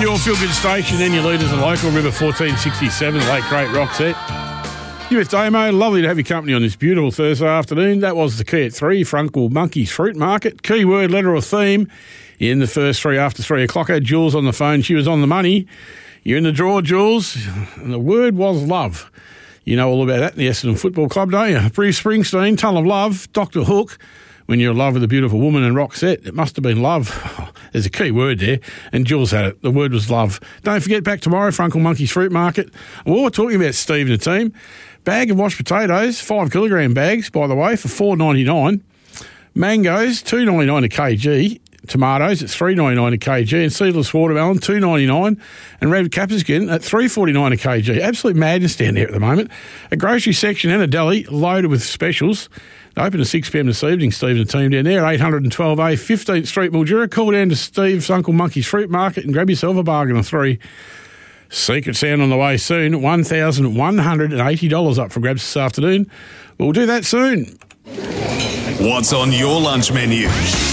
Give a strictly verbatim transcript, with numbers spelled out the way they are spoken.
Your Feel Good Station and your leaders are local. River fourteen sixty-seven, the late great Roxette. U S Damo, lovely to have your company on this beautiful Thursday afternoon. That was the key at three, Frunkle Monkeys Fruit Market. Keyword, letter or theme in the first three after three o'clock. I had Jules on the phone. She was on the money. You're in the draw, Jules. And the word was love. You know all about that in the Essendon Football Club, don't you? Bruce Springsteen, Tunnel of Love, Doctor Hook. When you're in love with a beautiful woman and Roxette, it must have been love. There's a key word there, and Jules had it. The word was love. Don't forget, back tomorrow, Frunkle Monkeys Fruit Market. Well, we're talking about Steve and the team. Bag of washed potatoes, five kilogram bags, by the way, for four ninety-nine. Mangoes, two ninety-nine a kg. Tomatoes at three ninety-nine a kg, and seedless watermelon two ninety-nine, and red capsicum at three forty-nine a kg. Absolute madness down there at the moment. A grocery section and a deli loaded with specials. They open at six p.m. this evening. Steve and the team down there, eight twelve A, fifteenth Street, Mildura. Call down to Steve's Uncle Monkey's Fruit Market and grab yourself a bargain of three. Secret Sound on the way soon. one thousand one hundred eighty dollars up for grabs this afternoon. We'll do that soon. What's on your lunch menu?